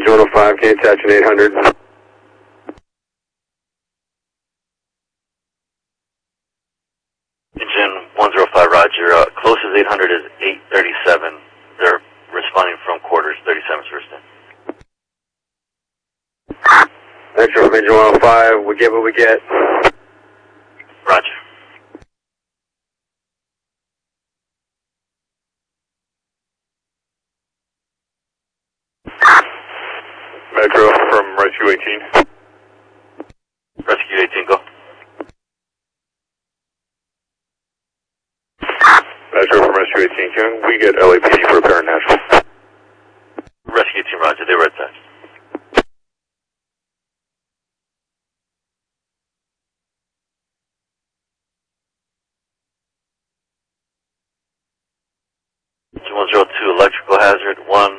Engine 105, can you attach an 800? Engine 105, roger. Closest 800 is 837. They're responding from quarters, 37 first in. Metro from Engine 105, we get what we get. Roger. Metro from Rescue 18. Rescue 18, go. Metro from Rescue 18, can we get LAPD for repair and national? Rescue 18, roger. They were attached. Engine 102, electrical hazard, 1